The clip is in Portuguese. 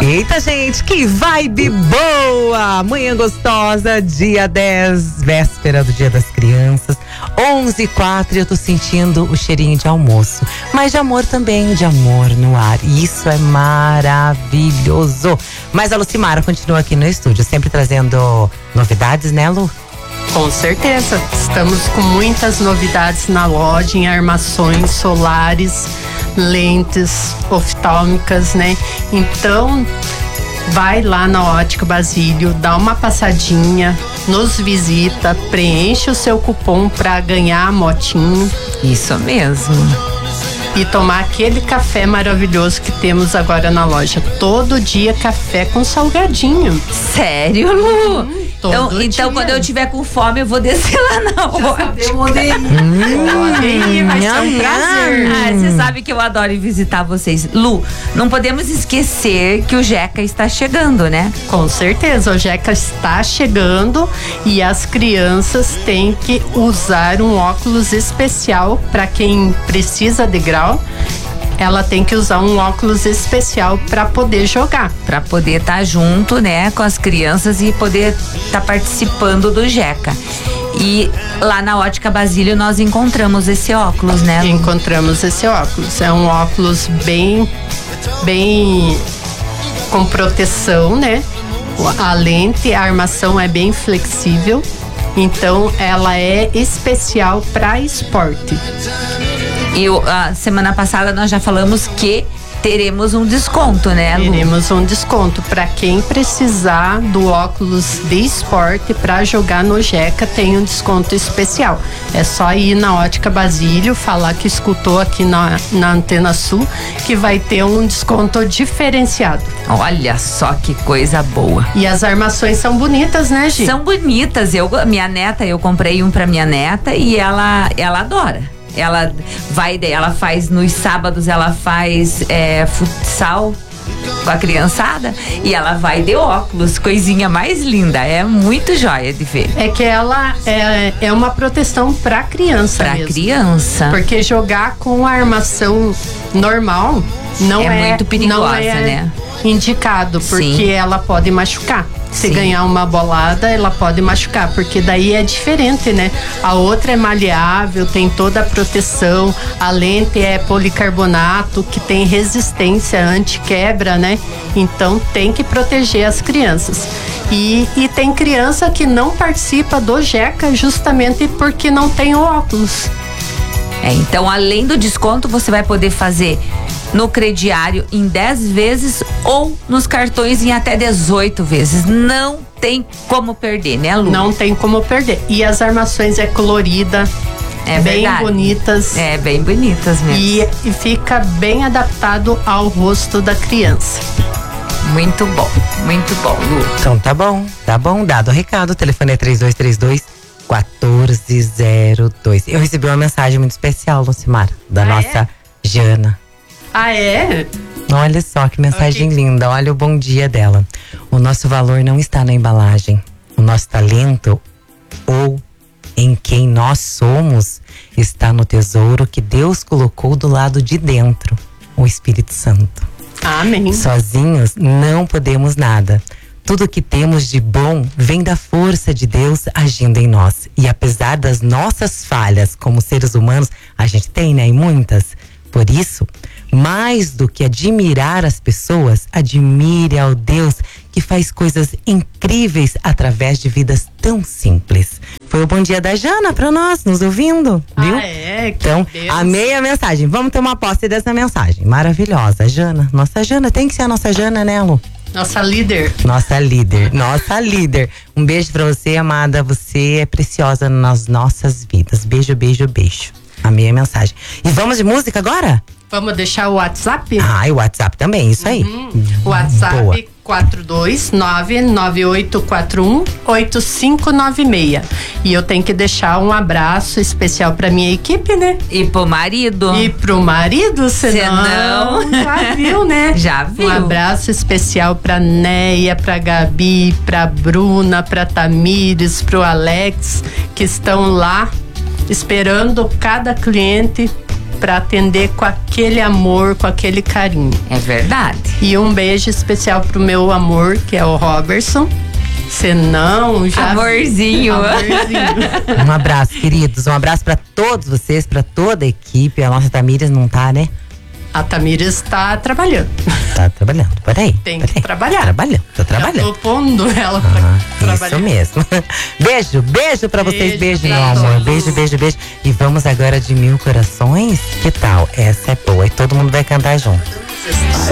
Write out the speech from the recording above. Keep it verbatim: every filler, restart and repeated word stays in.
Eita, gente, que vibe boa! Manhã gostosa, dia dez, véspera do Dia das Crianças, onze e quatro, e eu tô sentindo o cheirinho de almoço, mas de amor também, de amor no ar. E isso é maravilhoso. Mas a Lucimara continua aqui no estúdio, sempre trazendo novidades, né, Lu? Com certeza. Estamos com muitas novidades na loja, em armações solares, lentes oftálmicas, né? Então, vai lá na Ótica Basílio, dá uma passadinha, nos visita, preenche o seu cupom para ganhar a motinho. Isso mesmo. E tomar aquele café maravilhoso que temos agora na loja. Todo dia café com salgadinho. Sério, Lu? Hum, então, então quando eu tiver com fome, eu vou descer lá na Ótica. Pode ir, vai ser um prazer. Ah, você sabe que eu adoro ir visitar vocês. Lu, não podemos esquecer que o Jeca está chegando, né? Com certeza, o Jeca está chegando e as crianças têm que usar um óculos especial para quem precisa de grau. Ela tem que usar um óculos especial para poder jogar. Para poder estar tá junto, né, com as crianças e poder estar tá participando do Jeca. E lá na Ótica Basílio nós encontramos esse óculos, né, Lu? Encontramos esse óculos. É um óculos bem, bem com proteção, né? A lente, a armação é bem flexível. Então ela é especial para esporte. E a semana passada nós já falamos que teremos um desconto, né, Lu? Teremos um desconto para quem precisar do óculos de esporte para jogar no Jeca, tem um desconto especial. É só ir na Ótica Basílio, falar que escutou aqui na, na Antena Sul, que vai ter um desconto diferenciado. Olha só que coisa boa. E as armações são bonitas, né, Gi? São bonitas. Eu, minha neta, eu comprei um para minha neta e ela, ela adora. Ela vai, ela faz nos sábados, ela faz é, futsal com a criançada e ela vai de óculos, coisinha mais linda, é muito joia de ver. É que ela é, é uma proteção pra criança pra mesmo. criança. Porque jogar com a armação normal não é, é muito perigosa, não é né? indicado, porque Sim. ela pode machucar. Se Sim. ganhar uma bolada, ela pode machucar, porque daí é diferente, né? A outra é maleável, tem toda a proteção, a lente é policarbonato, que tem resistência anti-quebra, né? Então tem que proteger as crianças. E, e tem criança que não participa do Jeca justamente porque não tem óculos. É, então, além do desconto, você vai poder fazer no crediário em dez vezes ou nos cartões em até dezoito vezes. Não tem como perder, né, Lu? Não tem como perder. E as armações é colorida, é bem verdade. bonitas. É, bem bonitas mesmo. E, e fica bem adaptado ao rosto da criança. Muito bom, muito bom, Lu. Então tá bom, tá bom, dado o recado, o telefone é três dois três dois, quatro zero dois. Eu recebi uma mensagem muito especial, Lucimara, da ah, nossa é? Jana. Ah, é? Olha só que mensagem Okay. linda, olha o bom dia dela. O nosso valor não está na embalagem, o nosso talento ou em quem nós somos está no tesouro que Deus colocou do lado de dentro, o Espírito Santo. Amém. Sozinhos não podemos nada. Tudo que temos de bom vem da força de Deus agindo em nós. E apesar das nossas falhas como seres humanos, a gente tem, né? E muitas. Por isso, mais do que admirar as pessoas, admire ao Deus que faz coisas incríveis através de vidas tão simples. Foi o bom dia da Jana pra nós, nos ouvindo, viu? Ah, é? Que Então, Deus. amei a mensagem. Vamos tomar posse dessa mensagem. Maravilhosa. Jana, nossa Jana, tem que ser a nossa Jana, né, Lu? Nossa líder. Nossa líder, nossa líder. Um beijo pra você, amada. Você é preciosa nas nossas vidas. Beijo, beijo, beijo. Amei a mensagem. E vamos de música agora? Vamos deixar o WhatsApp? Ah, e o WhatsApp também, isso aí. Uhum. WhatsApp Boa. quatro dois nove nove oito quatro um oito cinco nove seis. E eu tenho que deixar um abraço especial pra minha equipe, né? E pro marido. E pro marido, senão, Senão. já viu, né? Já viu. Um abraço especial pra Neia, pra Gabi, pra Bruna, pra Tamires, pro Alex, que estão lá esperando cada cliente para atender com aquele amor, com aquele carinho. É verdade. E um beijo especial pro meu amor, que é o Robertson. Senão, já. Amorzinho. Amorzinho. Um abraço, queridos. Um abraço pra todos vocês, pra toda a equipe. A nossa Tamires não tá, né? A Tamires está trabalhando. Tá trabalhando. Peraí. Tem peraí. que trabalhar. Trabalhando. Tô trabalhando. Eu tô pondo ela pra Ah, trabalhar. isso mesmo. Beijo, beijo pra vocês. Beijo Beijo, pra meu amor. todos. Beijo, beijo, beijo. E vamos agora de Mil Corações? Que tal? Essa é boa. E todo mundo vai cantar junto.